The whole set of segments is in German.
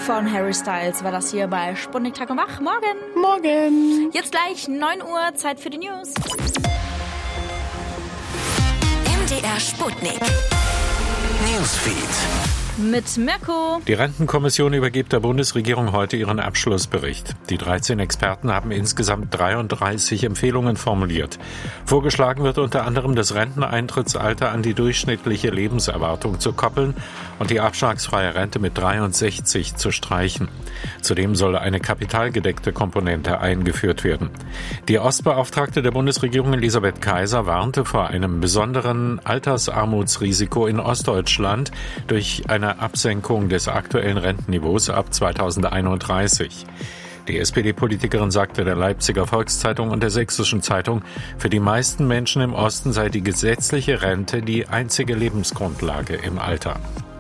von Harry Styles war das hier bei Sputnik Tag und Wach. Morgen. Morgen. Jetzt gleich 9 Uhr, Zeit für die News. MDR Sputnik. Newsfeed. Mit Mirko. Die Rentenkommission übergibt der Bundesregierung heute ihren Abschlussbericht. Die 13 Experten haben insgesamt 33 Empfehlungen formuliert. Vorgeschlagen wird unter anderem, das Renteneintrittsalter an die durchschnittliche Lebenserwartung zu koppeln und die abschlagsfreie Rente mit 63 zu streichen. Zudem soll eine kapitalgedeckte Komponente eingeführt werden. Die Ostbeauftragte der Bundesregierung Elisabeth Kaiser warnte vor einem besonderen Altersarmutsrisiko in Ostdeutschland durch eine Absenkung des aktuellen Rentenniveaus ab 2031. Die SPD-Politikerin sagte der Leipziger Volkszeitung und der Sächsischen Zeitung, für die meisten Menschen im Osten sei die gesetzliche Rente die einzige Lebensgrundlage im Alter.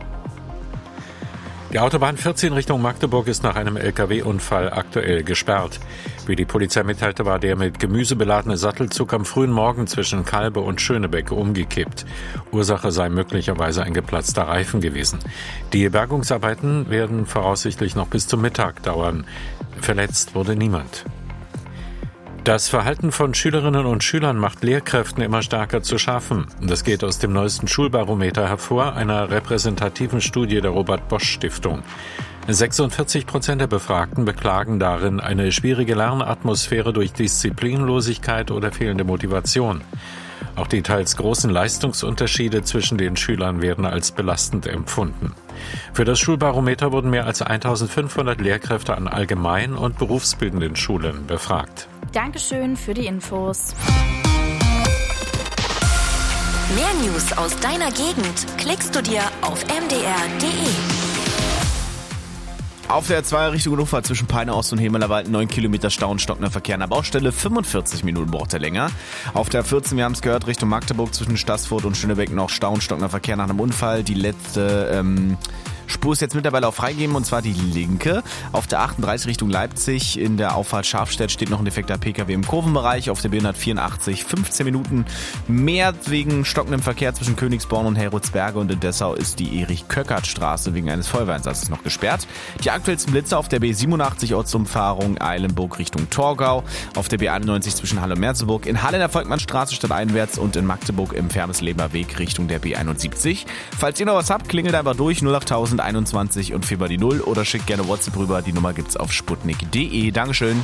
Die Autobahn 14 Richtung Magdeburg ist nach einem LKW-Unfall aktuell gesperrt. Wie die Polizei mitteilte, war der mit Gemüse beladene Sattelzug am frühen Morgen zwischen Kalbe und Schönebeck umgekippt. Ursache sei möglicherweise ein geplatzter Reifen gewesen. Die Bergungsarbeiten werden voraussichtlich noch bis zum Mittag dauern. Verletzt wurde niemand. Das Verhalten von Schülerinnen und Schülern macht Lehrkräften immer stärker zu schaffen. Das geht aus dem neuesten Schulbarometer hervor, einer repräsentativen Studie der Robert-Bosch-Stiftung. 46% der Befragten beklagen darin eine schwierige Lernatmosphäre durch Disziplinlosigkeit oder fehlende Motivation. Auch die teils großen Leistungsunterschiede zwischen den Schülern werden als belastend empfunden. Für das Schulbarometer wurden mehr als 1500 Lehrkräfte an allgemein- und berufsbildenden Schulen befragt. Dankeschön für die Infos. Mehr News aus deiner Gegend klickst du dir auf mdr.de. Auf der 2 Richtung Hannover zwischen Peine Ost und Hemelerwald 9 Kilometer Stau und stockender Verkehr an der Baustelle. 45 Minuten braucht er länger. Auf der 14, wir haben es gehört, Richtung Magdeburg zwischen Staßfurt und Schönebeck noch Stau und stockender Verkehr nach einem Unfall. Die letzte Spur ist jetzt mittlerweile auch freigegeben, und zwar die linke. Auf der 38 Richtung Leipzig in der Auffahrt Scharfstedt steht noch ein defekter PKW im Kurvenbereich. Auf der B184 15 Minuten mehr wegen stockendem Verkehr zwischen Königsborn und Heroldsberge, und in Dessau ist die Erich-Köckert-Straße wegen eines Feuerwehreinsatzes noch gesperrt. Die aktuellsten Blitze auf der B87 Ortsumfahrung Eilenburg Richtung Torgau, auf der B91 zwischen Halle und Merseburg, in Halle in der Volkmannstraße stadteinwärts und in Magdeburg im Fermesleber Weg Richtung der B71. Falls ihr noch was habt, klingelt einfach durch 08021 und 4 die 0 oder schickt gerne WhatsApp rüber. Die Nummer gibt's auf sputnik.de. Dankeschön.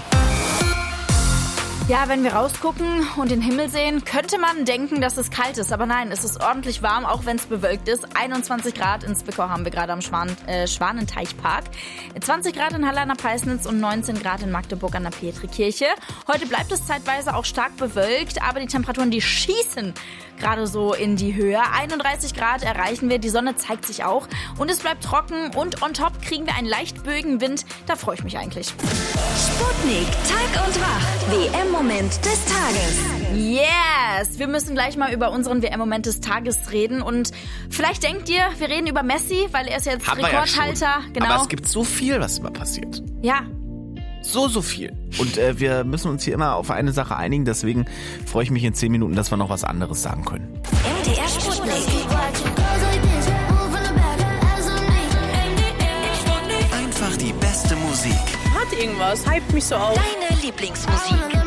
Ja, wenn wir rausgucken und den Himmel sehen, könnte man denken, dass es kalt ist. Aber nein, es ist ordentlich warm, auch wenn es bewölkt ist. 21 Grad in Zwickau haben wir gerade am Schwanenteichpark. 20 Grad in Halle an der Peisnitz und 19 Grad in Magdeburg an der Petrikirche. Heute bleibt es zeitweise auch stark bewölkt, aber die Temperaturen, die schießen gerade so in die Höhe. 31 Grad erreichen wir, die Sonne zeigt sich auch und es bleibt trocken und on top kriegen wir einen leicht böigen Wind. Da freue ich mich eigentlich. Sputnik Tag und Wach. WM-Moment des Tages. Yes! Wir müssen gleich mal über unseren WM-Moment des Tages reden und vielleicht denkt ihr, wir reden über Messi, weil er ist jetzt Rekordhalter. Ja, genau. aber es gibt so viel, was immer passiert. Ja. So viel. Und wir müssen uns hier immer auf eine Sache einigen, deswegen freue ich mich in 10 Minuten, dass wir noch was anderes sagen können. MDR Sputnik. Einfach die beste Musik. Hat irgendwas, hypt mich so auf. Deine Lieblingsmusik.